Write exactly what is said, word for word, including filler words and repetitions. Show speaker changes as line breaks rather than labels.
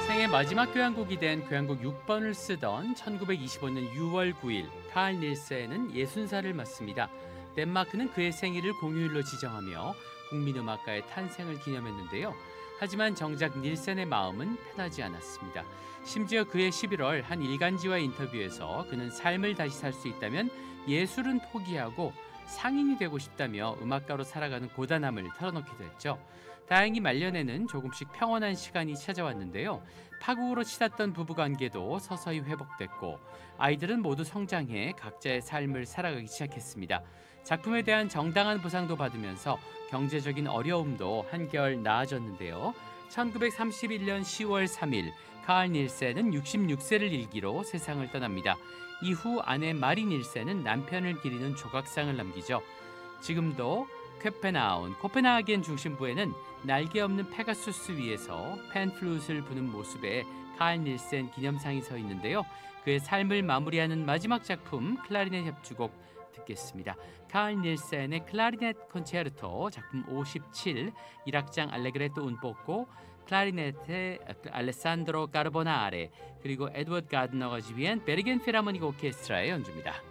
생애 마지막 교향곡이 된 교향곡 육 번을 쓰던 천구백이십오 년 유월 구일 칼 닐센은 예순 살을 맞습니다. 덴마크는 그의 생일을 공휴일로 지정하며 국민음악가의 탄생을 기념했는데요. 하지만 정작 닐센의 마음은 편하지 않았습니다. 심지어 그해 십일월 한 일간지와의 인터뷰에서 그는 삶을 다시 살 수 있다면 예술은 포기하고 상인이 되고 싶다며 음악가로 살아가는 고단함을 털어놓기도 했죠. 다행히 말년에는 조금씩 평온한 시간이 찾아왔는데요. 파국으로 치닫던 부부관계도 서서히 회복됐고 아이들은 모두 성장해 각자의 삶을 살아가기 시작했습니다. 작품에 대한 정당한 보상도 받으면서 경제적인 어려움도 한결 나아졌는데요. 천구백삼십일 년 시월 삼일 칼 닐센은 육십육 세를 일기로 세상을 떠납니다. 이후 아내 마리 닐센은 남편을 기리는 조각상을 남기죠. 지금도 쾌페나운 코펜하겐 중심부에는 날개 없는 페가수스 위에서 팬플룻을 부는 모습의 칼 닐센 기념상이 서 있는데요. 그의 삶을 마무리하는 마지막 작품 클라리넷 협주곡 듣겠습니다. 칼 닐센의 클라리넷 콘체르토 작품 오십칠 일 악장 알레그레토 운포코 클라리넷의 알레산드로 까르보나레 그리고 에드워드 가드너가 지휘한 베르겐 필하모닉 오케스트라의 연주입니다.